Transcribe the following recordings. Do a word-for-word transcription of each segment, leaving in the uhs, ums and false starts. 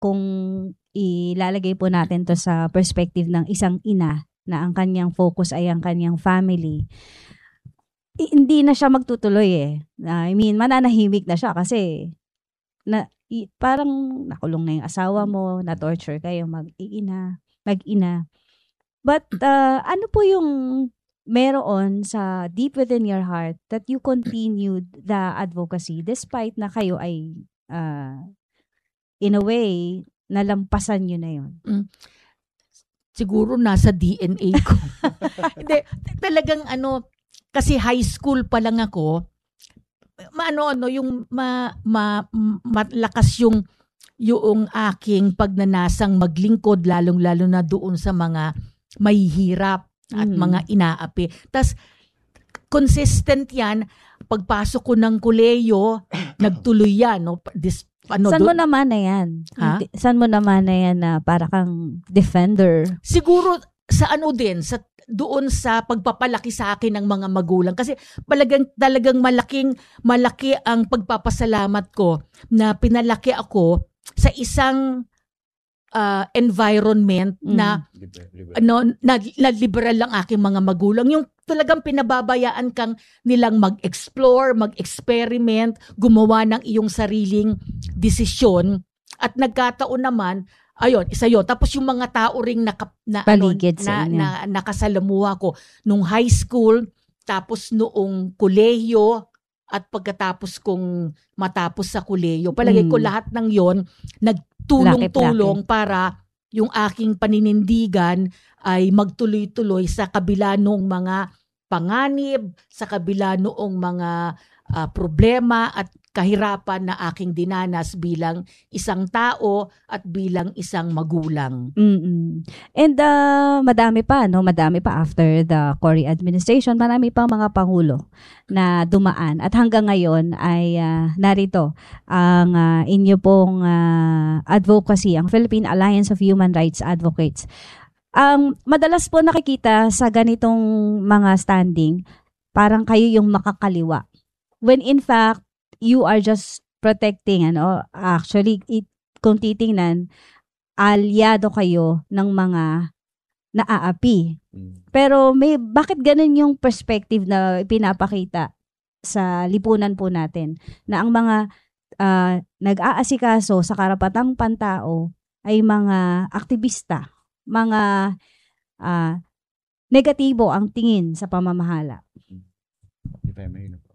kung ilalagay po natin to sa perspective ng isang ina na ang kanyang focus ay ang kanyang family, i- hindi na siya magtutuloy eh. I mean, mananahimik na siya kasi na, i- parang nakulong na yung asawa mo, na-torture kayo mag-iina, mag-ina. But uh, ano po yung meron sa deep within your heart that you continued the advocacy despite na kayo ay uh, in a way, nalampasan nyo na yun? Mm. Siguro nasa D N A ko. Hindi, talagang ano, kasi high school pa lang ako, maano ano yung ma, ma, malakas yung yung aking pagnanasang maglingkod, lalong-lalo na doon sa mga mahihirap at Mm. mga inaapi. Tas consistent yan, pagpasok ko ng kolehiyo, nagtuloy yan. No? This, ano, Saan mo doon- naman na yan? Ha? Hindi- Saan mo naman na yan na para kang defender? Siguro sa ano din, sa doon sa pagpapalaki sa akin ng mga magulang. Kasi talagang, talagang malaking, malaki ang pagpapasalamat ko na pinalaki ako sa isang uh, environment Mm. na ano na, na liberal lang aking mga magulang. Yung talagang pinababayaan kang nilang mag-explore, mag-experiment, gumawa ng iyong sariling desisyon. At nagkataon naman, ayun, isa yun. Tapos yung mga tao ring naka, na, Paligid ano, sa na, inyo. na, nakasalamuha ko nung high school, tapos noong kolehiyo, at pagkatapos kong matapos sa kolehiyo. Palagay ko Mm. lahat ng yon nagtulong-tulong para yung aking paninindigan ay magtuloy-tuloy sa kabila noong mga panganib, sa kabila noong mga ah, problema at kahirapan na aking dinanas bilang isang tao at bilang isang magulang. Mm-mm. And uh, madami pa, no? Madami pa after the Cory administration. Marami pang mga pangulo na dumaan. At hanggang ngayon ay uh, narito ang uh, inyo pong uh, advocacy, ang Philippine Alliance of Human Rights Advocates. Ang madalas po nakikita sa ganitong mga standing, parang kayo yung makakaliwa. When in fact, you are just protecting, ano, actually, it, kung titingnan, aliado kayo ng mga naaapi. Pero may, bakit ganun yung perspective na pinapakita sa lipunan po natin, na ang mga uh, nag-aasikaso sa karapatang pantao ay mga aktivista, mga uh, negatibo ang tingin sa pamamahala? If I may, no?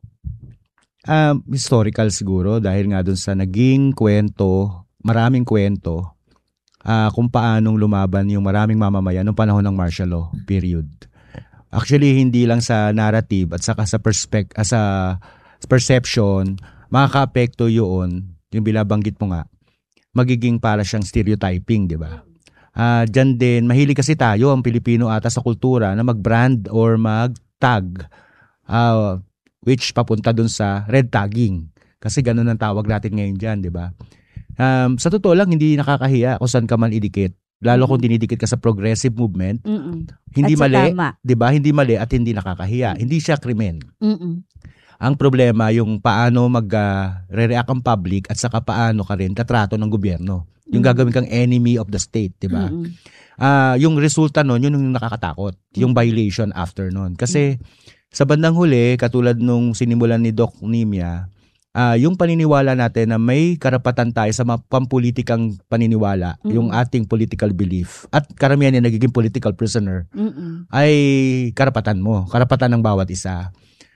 Um, historical siguro dahil nga dun sa naging kwento, maraming kwento uh, kung paanong lumaban yung maraming mamamayan noong panahon ng martial law period. Actually, hindi lang sa narrative at saka sa perspec- uh, sa perception, makaka-apekto yun, yung binabanggit mo nga, magiging para siyang stereotyping, di ba? Uh, dyan din, mahilig kasi tayo, ang Pilipino ata sa kultura, na mag-brand or mag-tag. Uh, which papunta dun sa red tagging. Kasi ganun ang tawag natin ngayon dyan, di ba? Um, sa totoo lang, hindi nakakahiya kung saan ka man idikit. Lalo mm-hmm. kung dinidikit ka sa progressive movement. Mm-mm. Hindi at mali, tama. di ba? Hindi mali at hindi nakakahiya. Mm-hmm. Hindi siya krimen. Mm-mm. Ang problema, yung paano mag-re-react uh, ang public at saka paano ka rin tatrato ng gobyerno. Yung mm-hmm. gagawin kang enemy of the state, di ba? Mm-hmm. Uh, yung resulta nun, yun yung nakakatakot. Mm-hmm. Yung violation after nun. Kasi, mm-hmm. sa bandang huli, katulad nung sinimulan ni Doc Nimia, uh, yung paniniwala natin na may karapatan tayo sa mga pampolitikang paniniwala, mm-hmm. yung ating political belief, at karamihan yan nagiging political prisoner, mm-hmm. ay karapatan mo, karapatan ng bawat isa.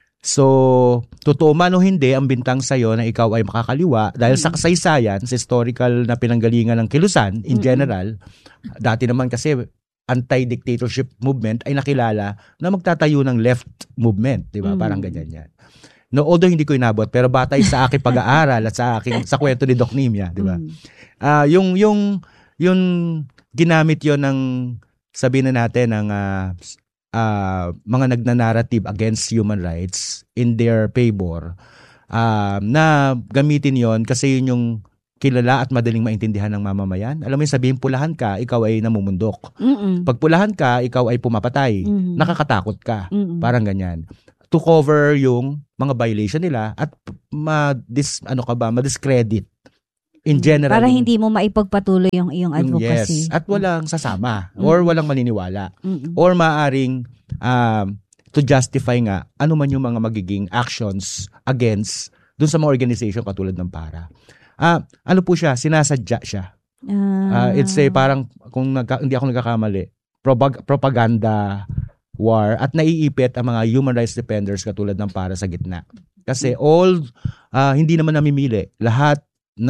So, totoo man o hindi, ang bintang sa'yo na ikaw ay makakaliwa dahil mm-hmm. sa kasaysayan, sa historical na pinanggalingan ng kilusan, in mm-hmm. general, dati naman kasi anti-dictatorship movement ay nakilala na magtatayo ng left movement, di ba? Mm. Parang ganyan yan. No, although hindi ko inabot, pero batay sa aking pag-aaral at sa aking sa kwento ni Doc Nimia, di ba? Mm. Uh, yung yung yung ginamit yon ng sabihin na natin ng uh, uh, mga nagnanarrative against human rights in their favor, uh, na gamitin yon kasi yun yung kilala at madaling maintindihan ng mamamayan. Alam mo yung sabihin, pulahan ka, ikaw ay namumundok. Mm-mm. Pag pulahan ka, ikaw ay pumapatay. Mm-hmm. Nakakatakot ka. Mm-mm. Parang ganyan. To cover yung mga violation nila at ma-dis, ano ka ba, ma-discredit In general. Para yung, hindi mo maipagpatuloy yung iyong advocacy. Yes. At walang sasama mm. or walang maniniwala. Mm-mm. Or maaring um, to justify nga ano man yung mga magiging actions against dun sa mga organization katulad ng PARA. Uh, ano po siya? Sinasadya siya. Uh, it's a parang, kung nagka, hindi ako nagkakamali, propag- propaganda war at naiipit ang mga human rights defenders katulad ng PARA sa gitna. Kasi all, uh, hindi naman namimili. Lahat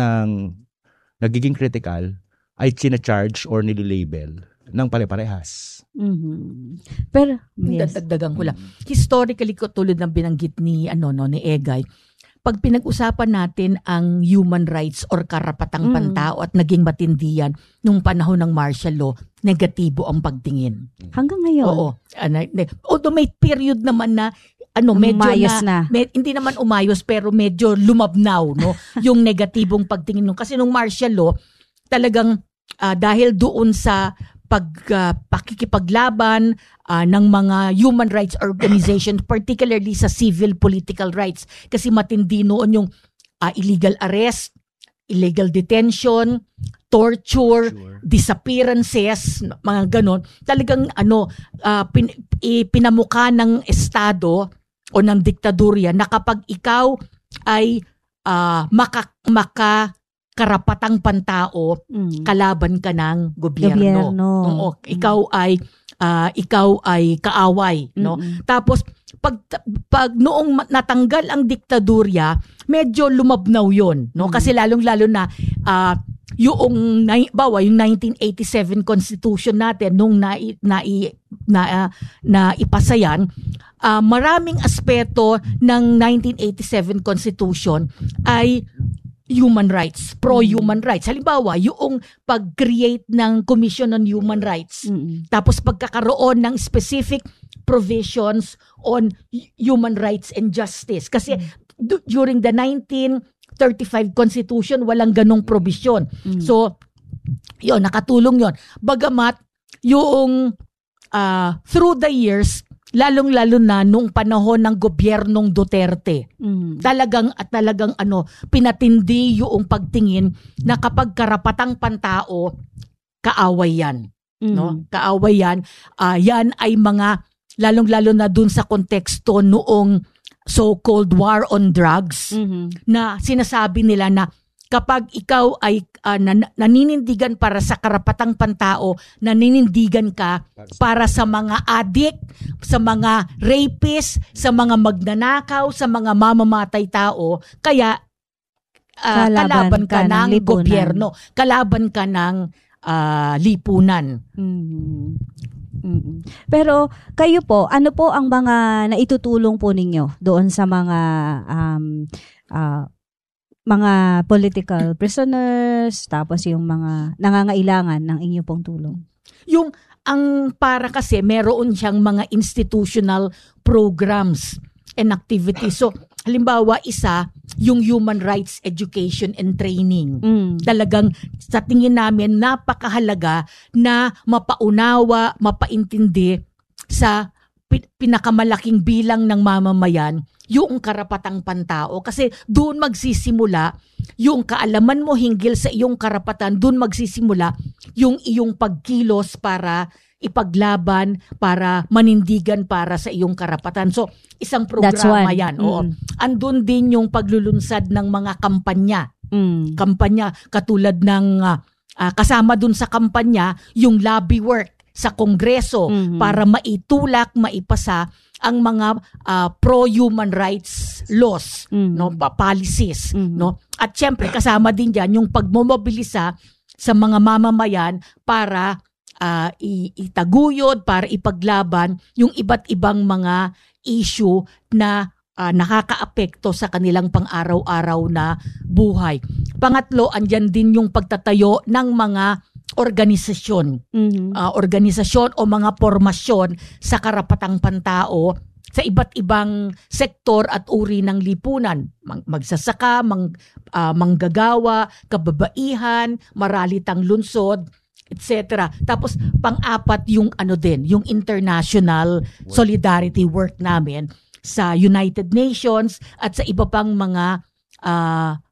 ng nagiging critical ay china-charge or nililabel ng pare-parehas. Mm-hmm. Pero, yes. Dadagdagan ko lang. Historically, tulad ng binanggit ni, ano, no, ni Egay, pag pinag-usapan natin ang human rights or karapatang mm. pantao at naging matindi yan nung panahon ng martial law, negatibo ang pagtingin. Hanggang ngayon? Oo. Although may period naman na ano, medyo umayos na, na. Med, hindi naman umayos pero medyo lumabnaw, no? Yung negatibong pagtingin nung kasi nung martial law talagang uh, dahil doon sa pag uh, pakikipaglaban uh, ng mga human rights organization, particularly sa civil political rights, kasi matindi noon yung uh, illegal arrest, illegal detention, torture, sure. disappearances, mga ganon. Talagang ano uh, pin, ipinamukha ng estado o ng diktadurya na kapag ikaw ay uh, maka, maka karapatang pantao, mm. kalaban ka ng gobyerno. gobyerno. Oo, ikaw ay uh, ikaw ay kaaway, mm-hmm. no? Tapos pag pag noong natanggal ang diktadurya, medyo lumabnaw 'yon, no? Mm-hmm. Kasi lalong-lalo na uh, yung bawa yung nineteen eighty-seven Constitution natin nung na na na, uh, na ipasa yan, uh, maraming aspeto ng nineteen eighty-seven Constitution ay human rights, pro-human rights. Halimbawa, yung pag-create ng Commission on Human Rights. Mm-hmm. Tapos pagkakaroon ng specific provisions on human rights and justice. Kasi mm-hmm. d- during the nineteen thirty-five Constitution, walang ganong provision. Mm-hmm. So, yun, nakatulong yun. Bagamat, yung uh, through the years, lalong-lalo na nung panahon ng gobyernong Duterte. Mm. Talagang at talagang ano, pinatindi yung pagtingin na kapag karapatang pantao, kaaway yan. Mm. No? Kaaway yan. Uh, yan ay mga, lalong-lalo na dun sa konteksto noong so-called war on drugs, mm-hmm. na sinasabi nila na kapag ikaw ay uh, nan- naninindigan para sa karapatang pantao, naninindigan ka para sa mga addict, sa mga rapist, sa mga magnanakaw, sa mga mamamatay tao, kaya uh, kalaban ka, ka ng, ng gobyerno, kalaban ka ng uh, lipunan. Mm-hmm. Mm-hmm. Pero kayo po, ano po ang mga naitutulong po ninyo doon sa mga um, uh, mga political prisoners, tapos yung mga nangangailangan ng inyo pong tulong? Yung, ang para kasi, meron siyang mga institutional programs and activities. So, halimbawa, isa, yung human rights education and training. Mm. Talagang, sa tingin namin, napakahalaga na mapaunawa, mapaintindi sa pinakamalaking bilang ng mamamayan yung karapatang pantao. Kasi doon magsisimula yung kaalaman mo hinggil sa iyong karapatan, doon magsisimula yung iyong pagkilos para ipaglaban, para manindigan para sa iyong karapatan. So, isang programa yan. Mm. Oo. Andun din yung paglulunsad ng mga kampanya. Mm. Kampanya katulad ng uh, uh, kasama dun sa kampanya yung lobby work sa Kongreso, mm-hmm. para maitulak, maipasa ang mga uh, pro-human rights laws, mm-hmm. no, policies, mm-hmm. no. At syempre kasama din diyan yung pagmomobilisa sa mga mamamayan para uh, itaguyod, para ipaglaban yung iba't ibang mga issue na uh, nakakaapekto sa kanilang pang-araw-araw na buhay. Pangatlo, andyan din yung pagtatayo ng mga organisasyon, mm-hmm. uh, organisasyon o mga formasyon sa karapatang pantao sa iba't ibang sektor at uri ng lipunan. Magsasaka, mang, uh, manggagawa, kababaihan, maralitang lungsod, et cetera. Tapos pang-apat yung ano din, yung international solidarity work namin sa United Nations at sa iba pang mga uh,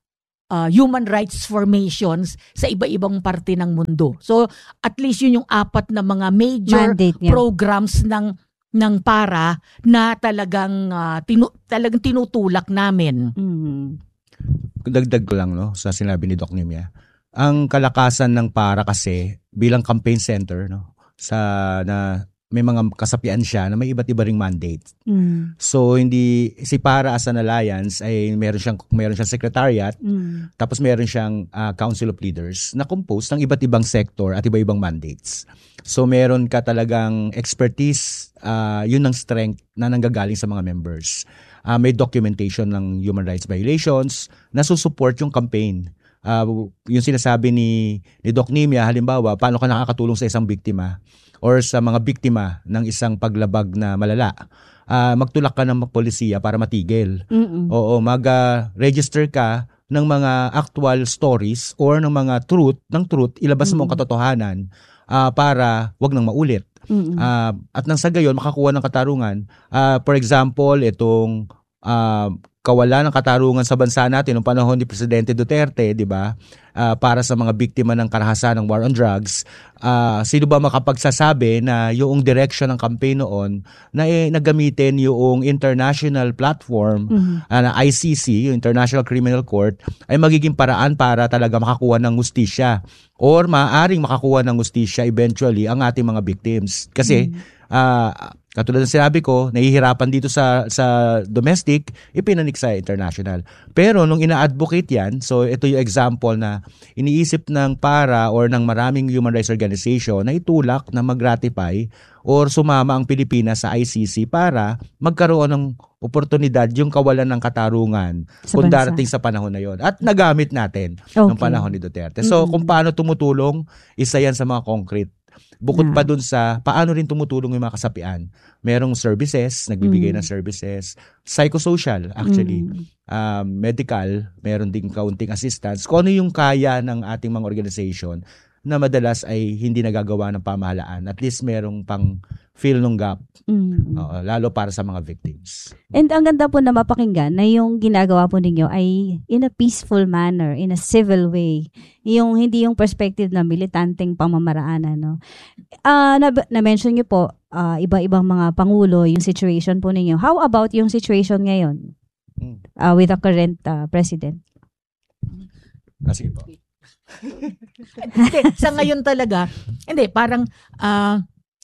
uh, human rights formations sa iba-ibang parte ng mundo. So at least yun yung apat na mga major programs ng ng para na talagang uh, tinu- talagang tinutulak namin. Mm-hmm. Dagdag ko lang no sa sinabi ni Doc Nimia. Ang kalakasan ng para kasi bilang campaign center no sa na may mga kasapian siya na may iba't iba ring mandate. Mm. So hindi si para as an alliance ay meron siyang meron siyang secretariat, mm. tapos meron siyang uh, council of leaders na composed ng iba't ibang sector at iba-ibang mandates. So meron ka talagang expertise, uh, yun ang strength na nanggagaling sa mga members. Uh, may documentation ng human rights violations na susupport yung campaign. Uh, yung sinasabi ni, ni Doc Nimia, halimbawa, paano ka nakakatulong sa isang biktima or sa mga biktima ng isang paglabag na malala, uh, magtulak ka ng polisiya para matigil. Mm-mm. Oo, mag-register uh, ka ng mga actual stories or ng mga truth, ng truth, ilabas mo ang katotohanan uh, para wag nang maulit. Uh, at nang sa gayon, makakuha ng katarungan. Uh, for example, itong uh, kawalan ng katarungan sa bansa natin noong panahon ni Presidente Duterte, di ba? Uh, para sa mga biktima ng karahasan ng war on drugs, uh, sino ba makapagsasabi na yung direction ng campaign noon na eh, nagamitin yung international platform mm-hmm. uh, na I C C, yung International Criminal Court, ay magiging paraan para talaga makakuha ng hustisya or maaaring makakuha ng hustisya eventually ang ating mga victims. Kasi mm-hmm. uh, katulad ng sinabi ko, nahihirapan dito sa sa domestic, ipinanik sa international. Pero nung ina-advocate yan, so ito yung example na iniisip ng para or ng maraming human rights organization na itulak na mag-ratify or sumama ang Pilipinas sa I C C para magkaroon ng oportunidad yung kawalan ng katarungan sa kung bansa. Darating sa panahon na yon. At nagamit natin okay. ng panahon ni Duterte. So mm-hmm. kung paano tumutulong, isa yan sa mga concrete. Bukod pa dun sa paano rin tumutulong yung mga kasapian. Merong services, nagbibigay mm. ng services, psychosocial actually, mm. um, medical, meron ding kaunting assistance. Kung ano yung kaya ng ating mga organization na madalas ay hindi nagagawa ng pamahalaan. At least merong pang fill nung gap, mm. uh, lalo para sa mga victims. And ang ganda po na mapakinggan na yung ginagawa po ninyo ay in a peaceful manner, in a civil way. Yung hindi yung perspective na militanteng pamamaraan. No? Uh, na, na-mention nyo po, uh, iba-ibang mga pangulo, yung situation po ninyo. How about yung situation ngayon uh, with the current uh, president? Ah, sige po. Hindi, sa ngayon talaga, hindi, parang uh,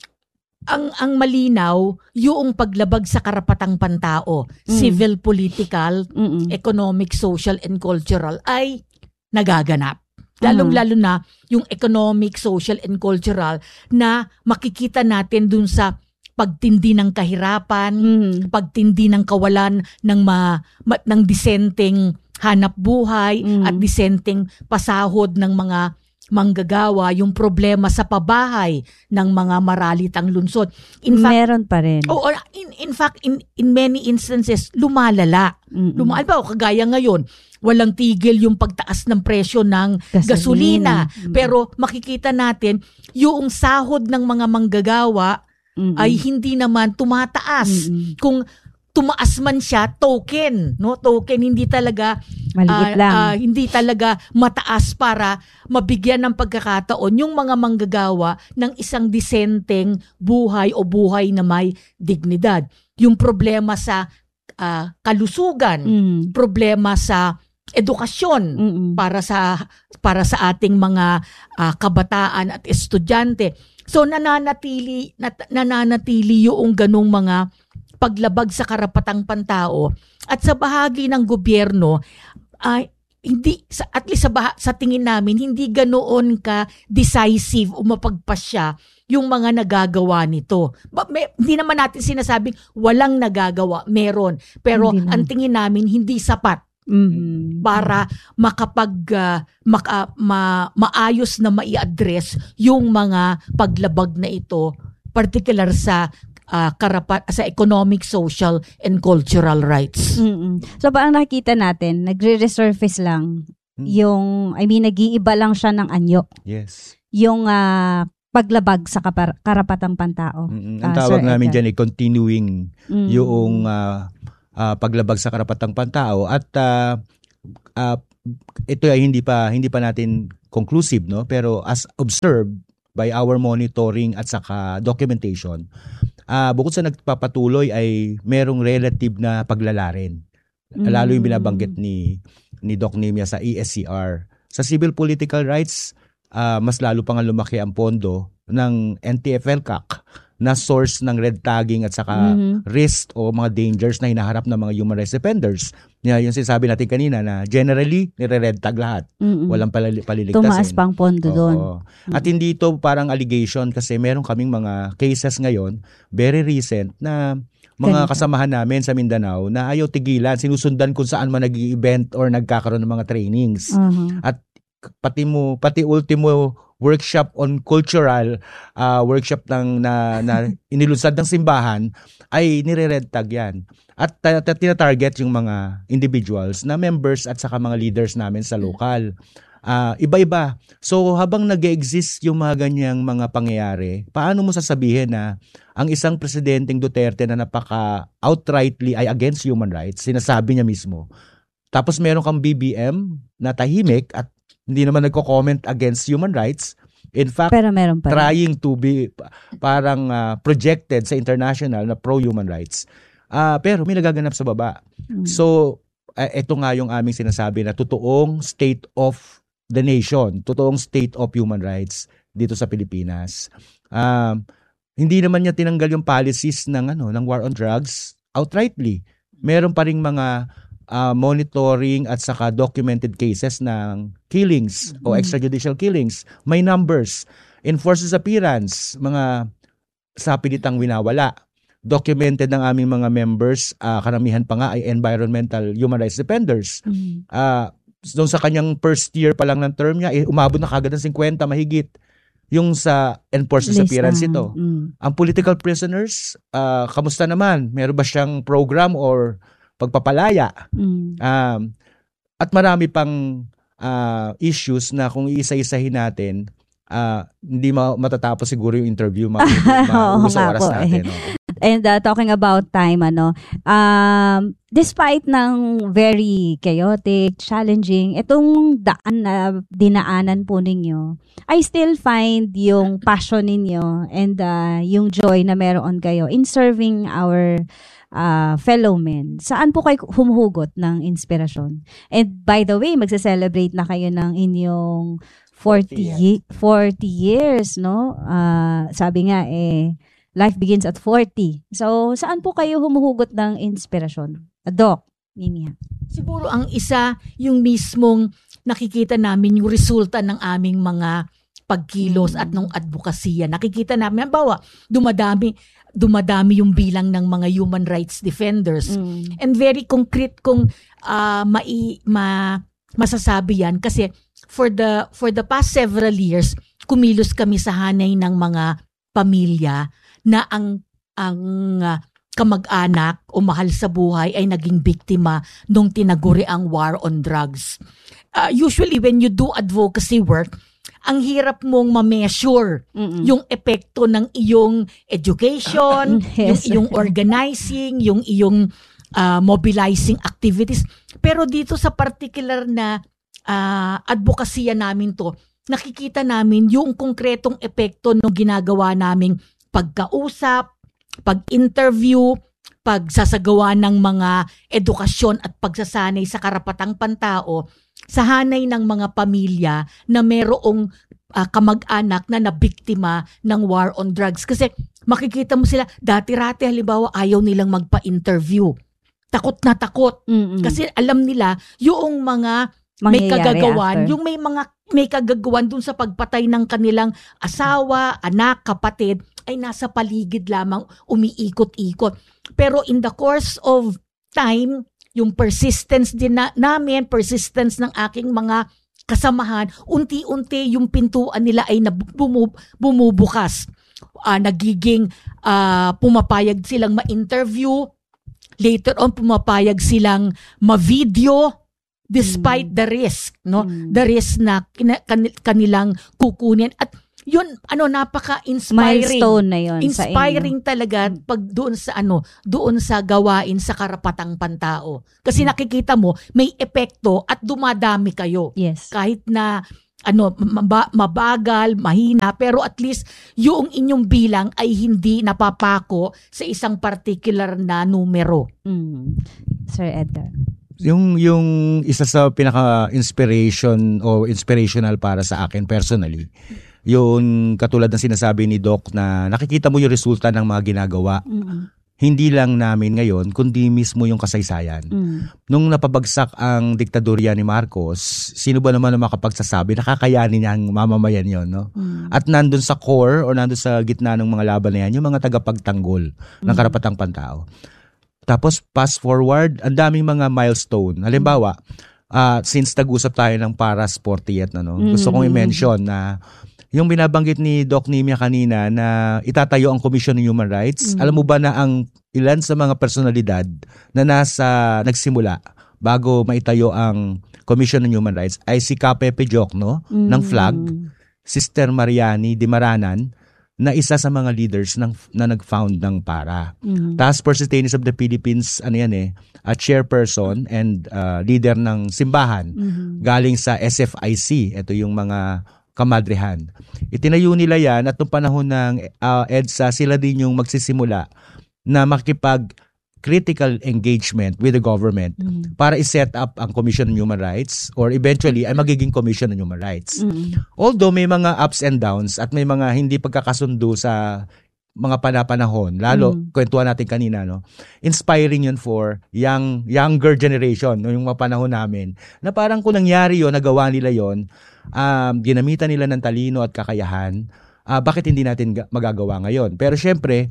ang ang malinaw yung paglabag sa karapatang pantao, mm. civil, political, Mm-mm. economic, social, and cultural ay nagaganap. Lalong-lalo na yung economic, social, and cultural na makikita natin dun sa pagtindi ng kahirapan, mm. pagtindi ng kawalan ng ma, ma, ng disenteng hanap buhay mm. at disenteng pasahod ng mga manggagawa, yung problema sa pabahay ng mga maralitang lungsod. In fact, meron pa rin. Oh, in in fact in in many instances lumalala. Mm-mm. Lumalala ba kagaya ngayon, walang tigil yung pagtaas ng presyo ng gasolina, gasolina. Mm-mm. Pero makikita natin yung sahod ng mga manggagawa Mm-mm. ay hindi naman tumataas. Mm-mm. Kung tumaas man siya, token, no? Token, hindi talaga maliit uh, lang. Uh, hindi talaga mataas para mabigyan ng pagkakataon yung mga manggagawa ng isang disenteng buhay o buhay na may dignidad. Yung problema sa uh, kalusugan, mm. problema sa edukasyon Mm-mm. para sa para sa ating mga uh, kabataan at estudyante. So nananatili nat, nananatili yung ganung mga paglabag sa karapatang pantao at sa bahagi ng gobyerno ay uh, hindi sa at least sa, bah- sa tingin namin hindi ganoon ka decisive o mapagpasya yung mga nagagawa nito. Ba, may, hindi naman natin sinasabing walang nagagawa, meron, pero ang tingin namin hindi sapat. Mm-hmm. Para makapag uh, maka, ma, maayos na mai-address yung mga paglabag na ito, particular sa Uh, karapat sa economic, social, and cultural rights. Mm-mm. So parang nakikita natin, nagre-resurface lang mm. yung, I mean, nag-iiba lang siya ng anyo. Yes. Yung uh, paglabag sa kapar- karapatang pantao. Mm-hmm. Ang uh, tawag Sir namin Edgar. Dyan ay continuing mm. yung uh, uh, paglabag sa karapatang pantao at uh, uh, ito ay hindi pa hindi pa natin conclusive, no, pero as observed by our monitoring at saka documentation, uh, bukod sa nagpapatuloy ay merong relative na paglala rin. Mm. Lalo yung binabanggit ni ni Doc Nimia sa E S C R. Sa civil political rights, uh, mas lalo pa nga lumaki ang pondo ng N T F L C A C na source ng red tagging at saka mm-hmm. risk o mga dangers na hinaharap ng mga human rights defenders. Yan yung sinasabi natin kanina na generally nire-red tag lahat. Mm-hmm. Walang palali- paliligtasin. Tumaas pang pondo doon. Mm-hmm. At hindi ito parang allegation kasi meron kaming mga cases ngayon, very recent, na mga kasamahan namin sa Mindanao na ayaw tigilan, sinusundan kung saan man nag-event or nagkakaroon ng mga trainings. Uh-huh. At pati mo pati ultimo workshop on cultural uh, workshop ng na, na inilunsad ng simbahan ay nire-red tag yan. At uh, tina-target yung mga individuals na members at saka mga leaders namin sa local. Uh, iba-iba. So habang nag-exist yung mga ganyang mga pangyayari, paano mo sasabihin na ang isang presidenteng Duterte na napaka outrightly ay against human rights, sinasabi niya mismo. Tapos meron kang B B M na tahimik at hindi naman nagko-comment against human rights. In fact, pero meron pa trying to be parang uh, projected sa international na pro-human rights. Uh, pero may nagaganap sa baba. Mm. So, uh, ito nga yung aming sinasabi na totoong state of the nation, totoong state of human rights dito sa Pilipinas. Um, hindi naman niya tinanggal yung policies ng ano ng war on drugs outrightly. Meron pa ring mga uh, monitoring at saka documented cases ng killings mm-hmm. o extrajudicial killings. May numbers. Enforced disappearance, mga sa pilitang winawala. Documented ng aming mga members, uh, karamihan pa nga ay environmental human rights defenders. Mm-hmm. Uh, doon sa kanyang first year pa lang ng term niya, eh, umabot na kagad ng fifty mahigit. Yung sa enforced disappearance ito. Mm. Ang political prisoners, uh, kamusta naman? Meron ba siyang program or pagpapalaya? Mm. Um, at marami pang uh, issues na kung iisa-isahin natin, uh, hindi ma- matatapos siguro yung interview, maubos sa oras natin. Eh. And uh, talking about time, ano, um, despite ng very chaotic, challenging, itong daan na dinaanan po ninyo, I still find yung passion ninyo and uh, yung joy na meron kayo in serving our uh, fellow men. Saan po kayo humuhugot ng inspirasyon? And by the way, magse-celebrate na kayo ng inyong forty, forty years, no? Uh, sabi nga, eh, life begins at forty. So, saan po kayo humuhugot ng inspirasyon? Doc, Nimia. Siguro ang isa, yung mismong nakikita namin yung resulta ng aming mga pagkilos mm. at ng advokasya. Nakikita namin, bawa, dumadami, dumadami yung bilang ng mga human rights defenders. Mm. And very concrete kung uh, mai, ma, masasabi yan. Kasi for the, for the past several years, kumilos kami sa hanay ng mga pamilya na ang ang uh, kamag-anak o mahal sa buhay ay naging biktima nung tinaguri ang war on drugs. Uh, usually when you do advocacy work, ang hirap mong ma-measure Mm-mm. yung epekto ng iyong education, yes. yung iyong organizing, yung iyong uh, mobilizing activities. Pero dito sa particular na uh, advokasya namin to, nakikita namin yung konkretong epekto ng ginagawa naming pagkausap, pag-interview, pagsasagawa ng mga edukasyon at pagsasanay sa karapatang pantao sa hanay ng mga pamilya na mayroong uh, kamag-anak na nabiktima ng war on drugs. Kasi makikita mo sila, dati-rati halimbawa ayaw nilang magpa-interview. Takot na takot. Mm-mm. Kasi alam nila yung mga may kagagawan, after. yung may mga may kagagawan dun sa pagpatay ng kanilang asawa, anak, kapatid, ay nasa paligid lamang umiikot-ikot. Pero in the course of time, yung persistence din na, namin, persistence ng aking mga kasamahan, unti-unti yung pintuan nila ay nabumub, bumubukas. Uh, nagiging uh, pumapayag silang ma-interview, later on pumapayag silang ma-video, despite mm. the risk, no? Mm. The risk na kanilang kukunin. At yun, ano, napaka-inspiring. Milestone na yun Inspiring sa inyo. talaga pag doon sa, ano, doon sa gawain sa karapatang pantao. Kasi hmm. nakikita mo, may epekto at dumadami kayo. Yes. Kahit na, ano, mabagal, mahina, pero at least yung inyong bilang ay hindi napapako sa isang particular na numero. Mm. Sir Edgar. Yung yung isa sa pinaka-inspiration o inspirational para sa akin personally, yung katulad ng sinasabi ni Doc na nakikita mo yung resulta ng mga ginagawa. Mm-hmm. Hindi lang namin ngayon, kundi mismo yung kasaysayan. Mm. Nung napabagsak ang diktadorya ni Marcos, sino ba naman ang makapagsasabi na kakayanin niya ang mamamayan yon, no? Mm. At nandun sa core o nandun sa gitna ng mga laban na yan, yung mga tagapagtanggol mm. ng karapatang pantao. Tapos fast forward, ang daming mga milestone. Halimbawa, uh, since nag-usap tayo ng Paras fortieth, ano, mm. gusto kong i-mention na yung binabanggit ni Doc Nimia kanina na itatayo ang Commission on Human Rights, mm. alam mo ba na ang ilan sa mga personalidad na nasa nagsimula bago maitayo ang Commission on Human Rights ay si Kapepe Diokno mm. ng F L A G, Sister Mariani Di Maranan, na isa sa mga leaders ng, na nag-found ng PARA. Mm. Task Force Detainees of the Philippines, ano yan eh, a chairperson and uh, leader ng simbahan mm-hmm. galing sa S F I C. Ito yung mga kamadrehan. Itinayo nila yan at noong panahon ng uh, EDSA, sila din yung magsisimula na makipag critical engagement with the government mm. para i-set up ang Commission on Human Rights or eventually ay magiging Commission on Human Rights. Mm. Although may mga ups and downs at may mga hindi pagkakasundo sa mga panapanahon, lalo mm. kwentuhan natin kanina, no, inspiring yun for young younger generation, no, yung mga panahon namin na parang kung nangyari yun, nagawa nila yun, um, ginamitan nila ng talino at kakayahan, uh, bakit hindi natin ga- magagawa ngayon? Pero syempre,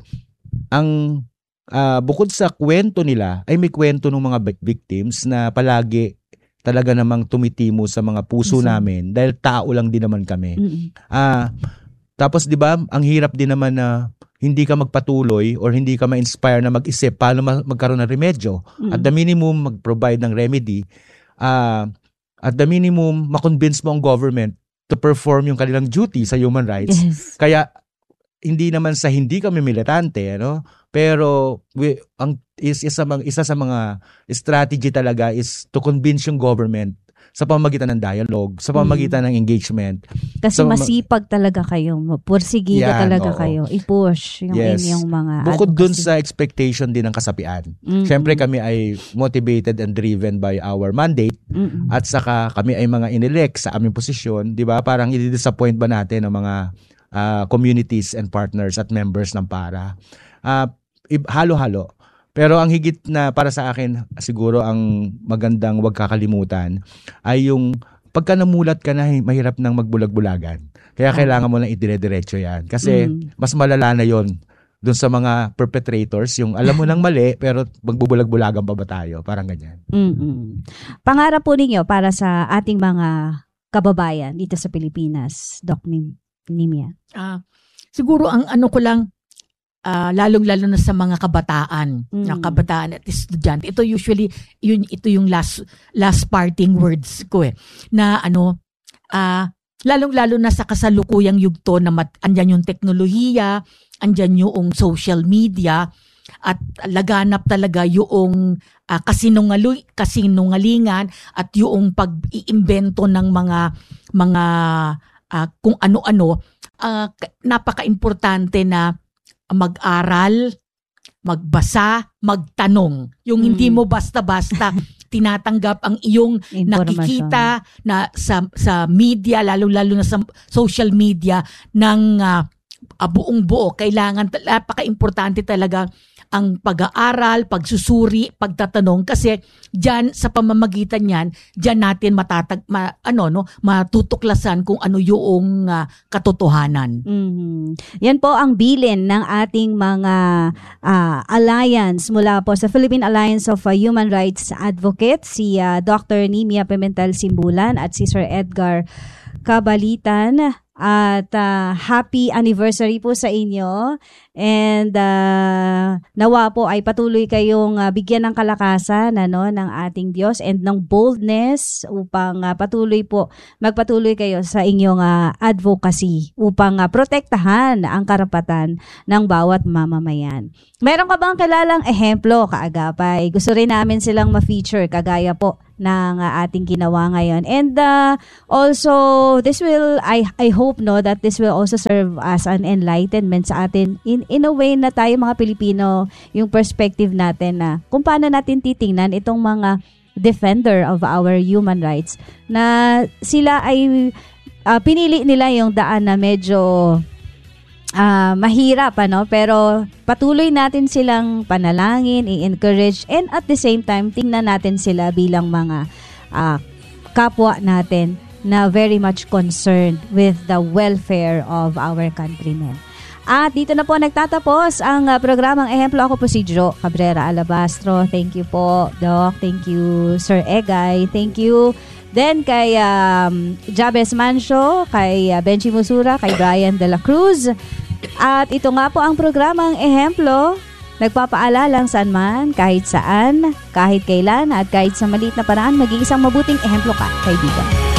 ang uh, bukod sa kwento nila, ay may kwento ng mga victims na palagi talaga namang tumitimo sa mga puso mm-hmm. namin dahil tao lang din naman kami. Mm-hmm. Uh, tapos 'di ba, ang hirap din naman na hindi ka magpatuloy or hindi ka ma-inspire na mag-isip paano magkaroon ng remedyo. Mm-hmm. At the minimum, mag-provide ng remedy. Uh, at the minimum, makonvince mo ang government to perform yung kanilang duty sa human rights. Yes. Kaya, hindi naman sa hindi kami militante, ano? Pero, we, ang, is, isa, isa sa mga strategy talaga is to convince yung government sa pamamagitan ng dialogue, sa pamamagitan mm. ng engagement. Kasi sa, masipag talaga kayo, pursigido yan, talaga oo. Kayo, i-push yung yes. inyong mga bukod advocacy. Dun sa expectation din ng kasapian. Mm-hmm. Siyempre kami ay motivated and driven by our mandate mm-hmm. at saka kami ay mga inelect sa aming posisyon, di ba? Parang i-disappoint ba natin ang mga uh, communities and partners at members ng PARA? Uh, halo-halo. Pero ang higit na para sa akin, siguro ang magandang wag kakalimutan ay yung pagka namulat ka na, mahirap nang magbulag-bulagan. Kaya kailangan mo lang idire-diretso yan. Kasi mm. mas malala na yon dun sa mga perpetrators, yung alam mo nang mali, pero magbubulag-bulagan pa ba tayo? Parang ganyan. Mm-mm. Pangarap po ninyo para sa ating mga kababayan dito sa Pilipinas, Doc Nimia? Ah, siguro ang ano ko lang, Uh, lalong-lalo na sa mga kabataan, mm. na kabataan at estudyante. Ito usually, yun, ito yung last last parting words ko eh. Na ano, uh, lalong-lalo na sa kasalukuyang yugto na mat, andyan yung teknolohiya, andyan yung social media, at laganap talaga yung uh, kasinungalu- kasinungalingan at yung pag-iimbento ng mga mga uh, kung ano-ano. Uh, napaka-importante na mag-aral, magbasa, magtanong. Yung mm. hindi mo basta-basta tinatanggap ang iyong nakikita na sa sa media, lalo-lalo na sa social media ng uh, buong buo. Kailangan, napaka-importante talaga ang pag-aaral, pagsusuri, pagtatanong kasi diyan sa pamamagitan niyan, diyan natin matatag ma, ano no, matutuklasan kung ano yung uh, katotohanan. Mm-hmm. Yan po ang bilin ng ating mga uh, alliance mula po sa Philippine Alliance of uh, Human Rights Advocates, si uh, Doctor Nimia Pimentel Simbulan at si Sir Edgar Cabalitan At uh, happy anniversary po sa inyo. And uh, nawa po ay patuloy kayong uh, bigyan ng kalakasan ano, ng ating Diyos and ng boldness upang uh, patuloy po, magpatuloy kayo sa inyong uh, advocacy upang uh, protektahan ang karapatan ng bawat mamamayan. Meron ka bang kilalang ehemplo, kaagapay? Gusto rin namin silang ma-feature kagaya po ng uh, ating ginawa ngayon. And uh, also, this will, I I hope no that this will also serve as an enlightenment sa atin in in a way na tayo mga Pilipino, yung perspective natin na kung paano natin titingnan itong mga defender of our human rights na sila ay uh, pinili nila yung daan na medyo Uh, mahirap, ano? Pero patuloy natin silang panalangin, i-encourage, and at the same time, tingnan natin sila bilang mga uh, kapwa natin na very much concerned with the welfare of our countrymen. At dito na po nagtatapos ang uh, programang Ehemplo. Ako po si Jo Cabrera Alabastro. Thank you po, Doc. Thank you, Sir Egay. Thank you then kay um, Jabez Mancio, kay uh, Benji Musura, kay Brian De La Cruz. At ito nga po ang programang Ehemplo, nagpapaalalang saan man, kahit saan, kahit kailan, at kahit sa maliit na paraan, maging isang mabuting ehemplo ka, kaibigan.